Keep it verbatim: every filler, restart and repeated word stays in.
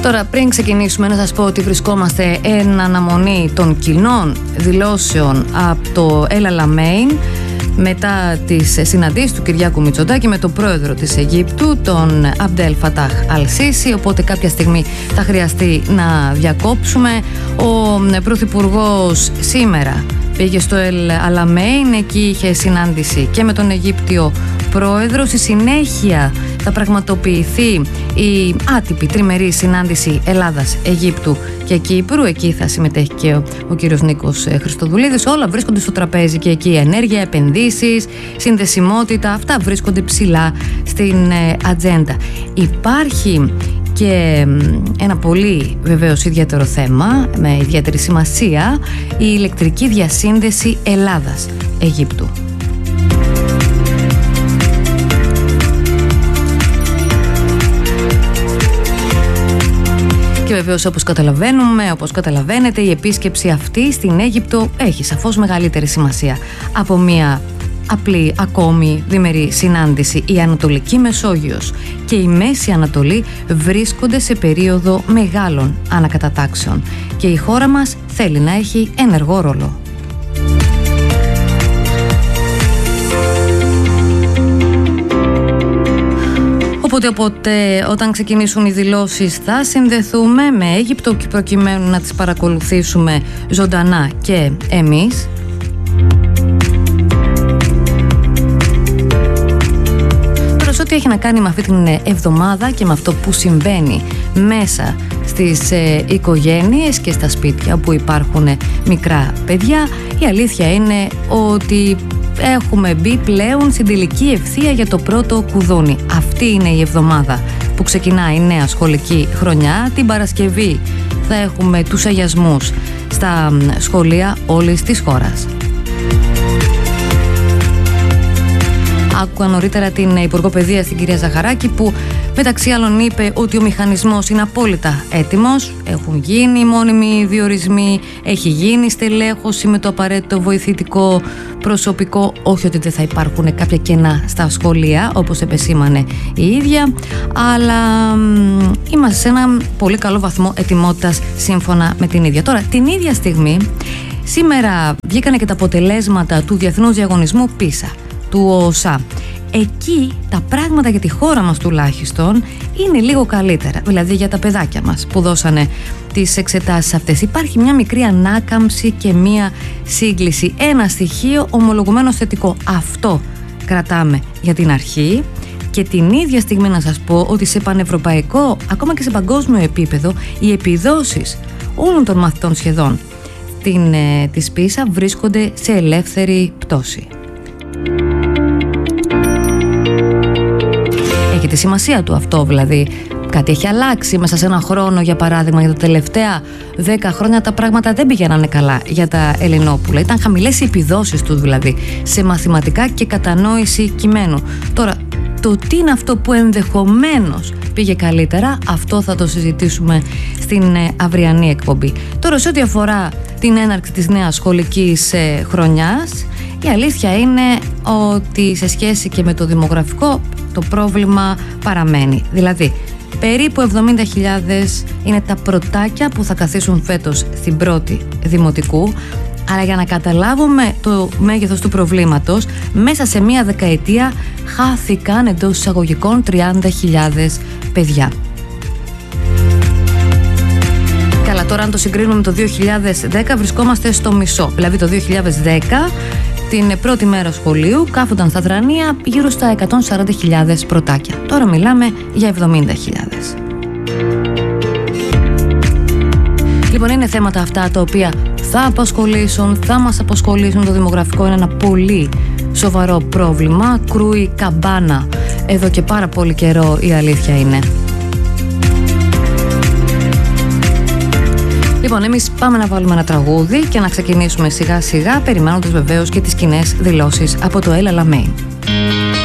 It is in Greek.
Τώρα, πριν ξεκινήσουμε, να σας πω ότι βρισκόμαστε εν αναμονή των κοινών δηλώσεων από το El Alamein μετά τις συναντήσεις του Κυριάκου Μητσοτάκη με τον πρόεδρο της Αιγύπτου, τον Abdel Fattah al-Sisi, οπότε κάποια στιγμή θα χρειαστεί να διακόψουμε. Ο πρωθυπουργός σήμερα πήγε στο El Alamein, εκεί είχε συνάντηση και με τον Αιγύπτιο πρόεδρο. Στη συνέχεια θα πραγματοποιηθεί η άτυπη τριμερή συνάντηση Ελλάδας-Αιγύπτου και Κύπρου. Εκεί θα συμμετέχει και ο, ο κύριος Νίκος Χριστοδουλίδης. Όλα βρίσκονται στο τραπέζι και εκεί ενέργεια, επενδύσεις, συνδεσιμότητα, αυτά βρίσκονται ψηλά στην ε, ατζέντα. Υπάρχει και ένα πολύ βεβαίως ιδιαίτερο θέμα με ιδιαίτερη σημασία, η ηλεκτρική διασύνδεση Ελλάδας-Αιγύπτου. Και βεβαίως, όπως καταλαβαίνουμε, όπως καταλαβαίνετε, η επίσκεψη αυτή στην Αίγυπτο έχει σαφώς μεγαλύτερη σημασία από μια απλή ακόμη διμερή συνάντηση. Η Ανατολική Μεσόγειος και η Μέση Ανατολή βρίσκονται σε περίοδο μεγάλων ανακατατάξεων και η χώρα μας θέλει να έχει ενεργό ρόλο. Οπότε, οπότε όταν ξεκινήσουν οι δηλώσεις θα συνδεθούμε με Αίγυπτο και προκειμένου να τις παρακολουθήσουμε ζωντανά και εμείς. Τώρα, σε ό,τι έχει να κάνει με αυτή την εβδομάδα και με αυτό που συμβαίνει μέσα στις ε, οικογένειες και στα σπίτια όπου υπάρχουν μικρά παιδιά, η αλήθεια είναι ότι έχουμε μπει πλέον στην τελική ευθεία για το πρώτο κουδούνι. Αυτή είναι η εβδομάδα που ξεκινάει η νέα σχολική χρονιά. Την Παρασκευή θα έχουμε τους αγιασμούς στα σχολεία όλης της χώρας. Άκουγα νωρίτερα την Υπουργό Παιδείας, την κυρία Ζαχαράκη, που μεταξύ άλλων είπε ότι ο μηχανισμός είναι απόλυτα έτοιμος. Έχουν γίνει μόνιμοι διορισμοί, έχει γίνει στελέχωση με το απαραίτητο βοηθητικό προσωπικό. Όχι ότι δεν θα υπάρχουν κάποια κενά στα σχολεία, όπως επεσήμανε η ίδια, αλλά μ, είμαστε σε ένα πολύ καλό βαθμό ετοιμότητας σύμφωνα με την ίδια. Τώρα, την ίδια στιγμή, σήμερα βγήκανε και τα αποτελέσματα του Διεθνούς Διαγωνισμού πίσα του ΟΣΑ. Εκεί τα πράγματα για τη χώρα μας τουλάχιστον είναι λίγο καλύτερα. Δηλαδή για τα παιδάκια μας που δώσανε τις εξετάσεις αυτές. Υπάρχει μια μικρή ανάκαμψη και μια σύγκληση. Ένα στοιχείο ομολογουμένως θετικό. Αυτό κρατάμε για την αρχή. Και την ίδια στιγμή να σας πω ότι σε πανευρωπαϊκό, ακόμα και σε παγκόσμιο επίπεδο, οι επιδόσεις όλων των μαθητών σχεδόν την, ε, της πίσα βρίσκονται σε ελεύθερη πτώση. Έχει τη σημασία του αυτό, δηλαδή κάτι έχει αλλάξει μέσα σε ένα χρόνο. Για παράδειγμα, για τα τελευταία δέκα χρόνια τα πράγματα δεν πηγαίνανε καλά για τα Ελληνόπουλα. Ήταν χαμηλές οι επιδόσεις του, δηλαδή σε μαθηματικά και κατανόηση κειμένου. Τώρα, το τι είναι αυτό που ενδεχομένως πήγε καλύτερα, αυτό θα το συζητήσουμε στην αυριανή εκπομπή. Τώρα, σε ό,τι αφορά την έναρξη της νέας σχολικής χρονιάς, η αλήθεια είναι ότι σε σχέση και με το δημογραφικό, το πρόβλημα παραμένει. Δηλαδή, περίπου εβδομήντα χιλιάδες είναι τα πρωτάκια που θα καθίσουν φέτος στην πρώτη δημοτικού. Αλλά για να καταλάβουμε το μέγεθος του προβλήματος, μέσα σε μία δεκαετία χάθηκαν εντός εισαγωγικών τριάντα χιλιάδες παιδιά. Καλά, τώρα αν το συγκρίνουμε με το δύο χιλιάδες δέκα βρισκόμαστε στο μισό. Δηλαδή το δύο χιλιάδες δέκα, την πρώτη μέρα σχολείου, κάθονταν στα δρανία γύρω στα εκατόν σαράντα χιλιάδες πρωτάκια. Τώρα μιλάμε για εβδομήντα χιλιάδες. Λοιπόν, είναι θέματα αυτά τα οποία θα απασχολήσουν, θα μας απασχολήσουν. Το δημογραφικό είναι ένα πολύ σοβαρό πρόβλημα. Κρούει καμπάνα εδώ και πάρα πολύ καιρό, η αλήθεια είναι. Λοιπόν, εμείς πάμε να βάλουμε ένα τραγούδι και να ξεκινήσουμε σιγά σιγά, περιμένοντας βεβαίως και τις κοινές δηλώσεις από το El Alamein.